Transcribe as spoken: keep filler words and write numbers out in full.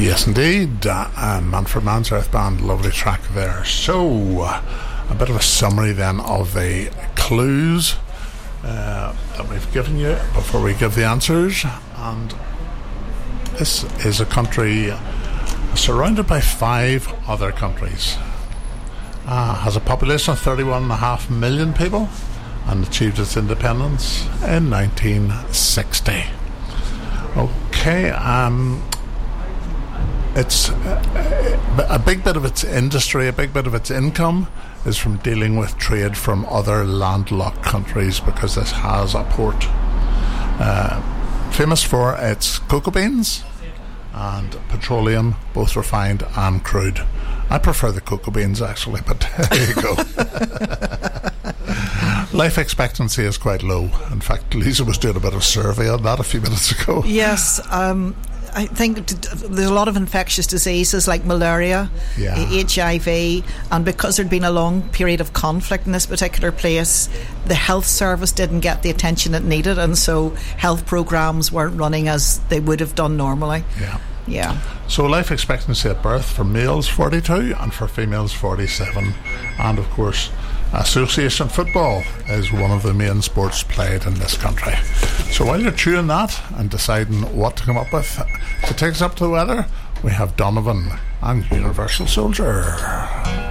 Yes, indeed. Uh, Manfred Mann's Earth Band, lovely track there. So, uh, a bit of a summary then of the clues uh, that we've given you before we give the answers. And this is a country surrounded by five other countries. Uh, has a population of thirty-one and a half million people and achieved its independence in nineteen sixty. Okay, um, it's uh, a big bit of its industry, a big bit of its income is from dealing with trade from other landlocked countries, because this has a port. Uh, famous for its cocoa beans and petroleum, both refined and crude. I prefer the cocoa beans actually, but there you go. Life expectancy is quite low. In fact, Lisa was doing a bit of a survey on that a few minutes ago. Yes, um, I think there's a lot of infectious diseases like malaria, yeah. H I V, and because there'd been a long period of conflict in this particular place, the health service didn't get the attention it needed, and so health programs weren't running as they would have done normally. Yeah. Yeah. So life expectancy at birth for males forty-two and for females forty-seven, and of course association football is one of the main sports played in this country. So while you're chewing that and deciding what to come up with to take us up to the weather, we have Donovan and Universal Soldier.